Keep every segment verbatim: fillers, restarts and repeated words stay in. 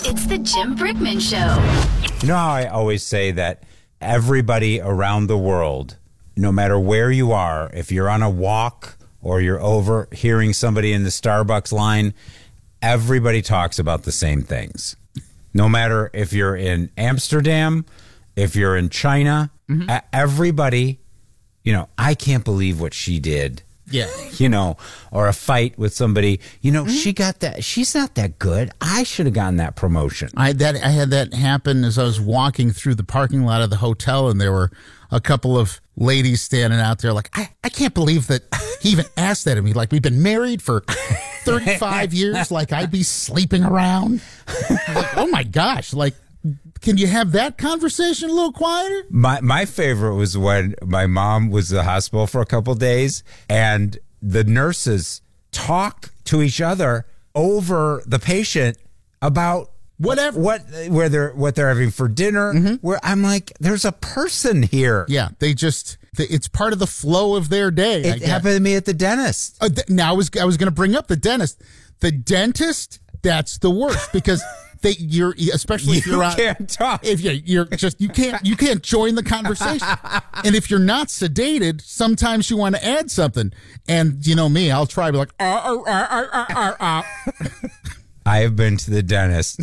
It's the Jim Brickman Show. You know how I always say that everybody around the world, no matter where you are, if you're on a walk or you're overhearing somebody in the Starbucks line, everybody talks about the same things. No matter if you're in Amsterdam, if you're in China, mm-hmm. everybody, you know, I can't believe what she did. Yeah. You know, or a fight with somebody, you know, mm-hmm. she got that. She's not that good. I should have gotten that promotion. I had that, I had that happen as I was walking through the parking lot of the hotel, and there were a couple of ladies standing out there like, I, I can't believe that he even asked that of me. Like, we've been married for thirty-five years. Like, I'd be sleeping around. Like, oh, my gosh. Like, can you have that conversation a little quieter? My my favorite was when my mom was in the hospital for a couple of days, and the nurses talk to each other over the patient about whatever what where they're what they're having for dinner. Mm-hmm. Where I'm like, there's a person here. Yeah, they just it's part of the flow of their day. It happened to me at the dentist. Uh, th- now I was I was going to bring up the dentist. The dentist, that's the worst because. They, you're especially if you you're on, can't talk. If you, you're just you can't you can't join the conversation, and if you're not sedated, sometimes you want to add something. And you know me, I'll try to be like, ah, ah, ah, ah, ah, ah. I have been to the dentist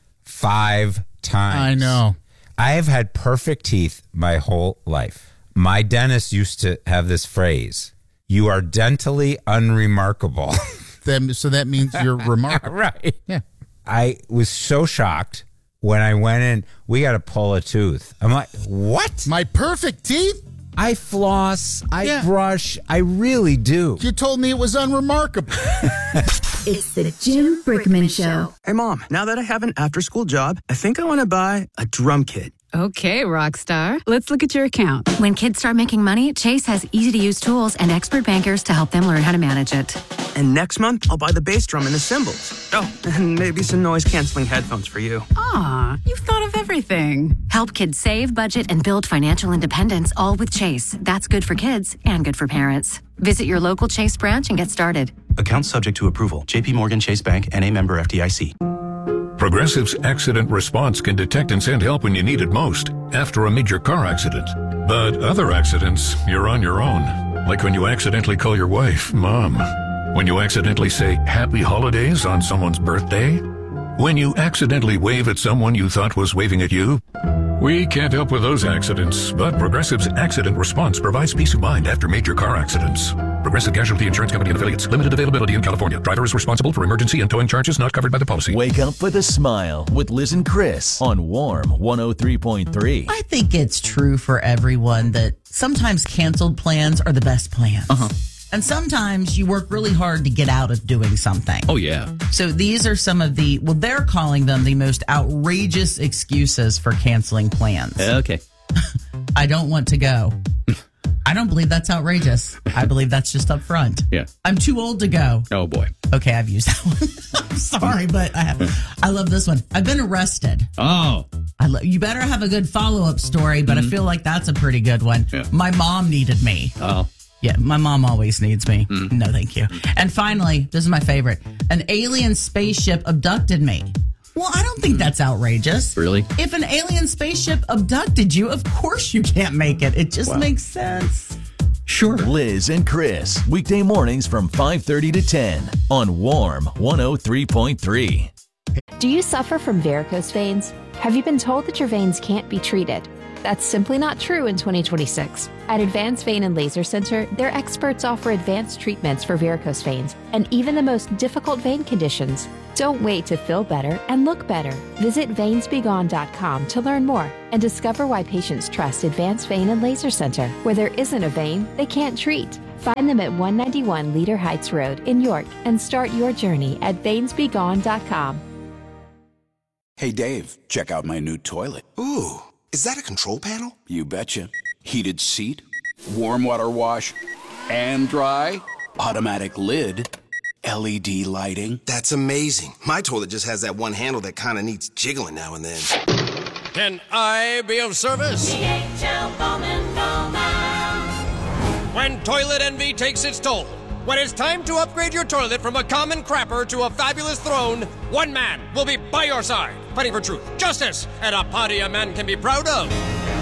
five times. I know. I have had perfect teeth my whole life. My dentist used to have this phrase: "You are dentally unremarkable." Then, so that means you're remarkable, right? Yeah. I was so shocked when I went in. We got to pull a tooth. I'm like, what? My perfect teeth? I floss. I yeah. brush. I really do. You told me it was unremarkable. It's the Jim Brickman Show. Hey, Mom, now that I have an after-school job, I think I want to buy a drum kit. Okay, rock star. Let's look at your account. When kids start making money, Chase has easy-to-use tools and expert bankers to help them learn how to manage it. And next month, I'll buy the bass drum and the cymbals. Oh, and maybe some noise-canceling headphones for you. Aw, you've thought of everything. Help kids save, budget, and build financial independence, all with Chase. That's good for kids and good for parents. Visit your local Chase branch and get started. Account subject to approval. J P Morgan Chase Bank, N A member F D I C. Progressive's accident response can detect and send help when you need it most, after a major car accident. But other accidents, you're on your own. Like when you accidentally call your wife Mom. When you accidentally say Happy Holidays on someone's birthday. When you accidentally wave at someone you thought was waving at you. We can't help with those accidents, but Progressive's accident response provides peace of mind after major car accidents. Progressive Casualty Insurance Company and affiliates. Limited availability in California. Driver is responsible for emergency and towing charges not covered by the policy. Wake up with a smile with Liz and Chris on Warm one oh three point three. I think it's true for everyone that sometimes canceled plans are the best plans. Uh-huh. And sometimes you work really hard to get out of doing something. Oh, yeah. So these are some of the, well, they're calling them the most outrageous excuses for canceling plans. Okay. I don't want to go. I don't believe that's outrageous. I believe that's just up front. Yeah. I'm too old to go. Oh, boy. Okay, I've used that one. I'm sorry, but I have. I love this one. I've been arrested. Oh. I lo- you better have a good follow-up story, but mm-hmm. I feel like that's a pretty good one. Yeah. My mom needed me. Oh. Yeah, my mom always needs me. Mm. No, thank you. And finally, this is my favorite. An alien spaceship abducted me. Well, I don't think that's outrageous. Really? If an alien spaceship abducted you, of course you can't make it. It just wow. makes sense. Sure. Liz and Chris, weekday mornings from five thirty to ten on Warm one oh three point three. Do you suffer from varicose veins? Have you been told that your veins can't be treated? That's simply not true in twenty twenty-six. At Advanced Vein and Laser Center, their experts offer advanced treatments for varicose veins and even the most difficult vein conditions. Don't wait to feel better and look better. Visit veins be gone dot com to learn more and discover why patients trust Advanced Vein and Laser Center. Where there isn't a vein, they can't treat. Find them at one ninety-one Leader Heights Road in York and start your journey at veins be gone dot com. Hey, Dave, check out my new toilet. Ooh. Is that a control panel? You betcha. Heated seat, warm water wash, and dry, automatic lid, L E D lighting. That's amazing. My toilet just has that one handle that kind of needs jiggling now and then. Can I be of service? D H L Bowman Bowman. When toilet envy takes its toll, when it's time to upgrade your toilet from a common crapper to a fabulous throne, one man will be by your side. fighting for truth, justice, and a party a man can be proud of.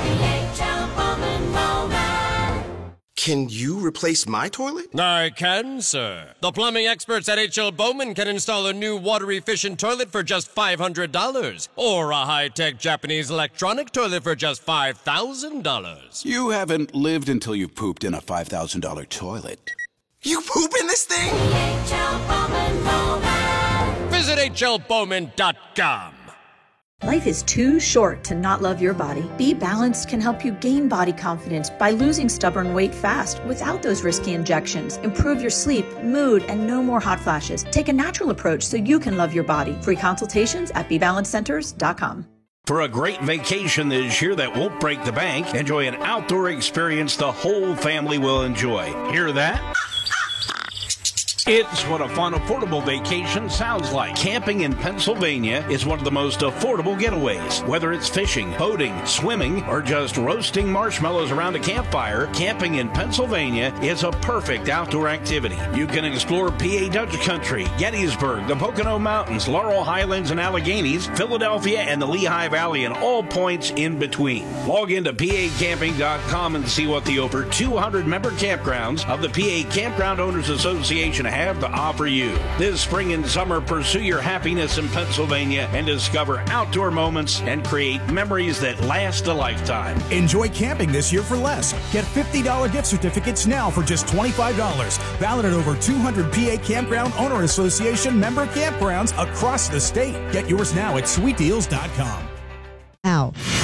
Can you replace my toilet? I can, sir. The plumbing experts at H L Bowman can install a new water-efficient toilet for just five hundred dollars, or a high-tech Japanese electronic toilet for just five thousand dollars. You haven't lived until you've pooped in a five thousand dollars toilet. You poop in this thing? H L Bowman Bowman. Visit H L Bowman dot com. Life is too short to not love your body. Be Balanced can help you gain body confidence by losing stubborn weight fast without those risky injections. Improve your sleep, mood, and no more hot flashes. Take a natural approach so you can love your body. Free consultations at be balanced centers dot com. For a great vacation this year that won't break the bank, enjoy an outdoor experience the whole family will enjoy. Hear that? It's what a fun, affordable vacation sounds like. Camping in Pennsylvania is one of the most affordable getaways. Whether it's fishing, boating, swimming, or just roasting marshmallows around a campfire, camping in Pennsylvania is a perfect outdoor activity. You can explore P A Dutch Country, Gettysburg, the Pocono Mountains, Laurel Highlands and Alleghenies, Philadelphia, and the Lehigh Valley, and all points in between. Log into P A camping dot com and see what the over two hundred member campgrounds of the P A Campground Owners Association have have to offer you. This spring and summer, pursue your happiness in Pennsylvania and discover outdoor moments and create memories that last a lifetime. Enjoy camping this year for less. Get fifty dollars gift certificates now for just twenty-five dollars. Valid at over two hundred P A Campground Owner Association member campgrounds across the state. Get yours now at sweet deals dot com. Now.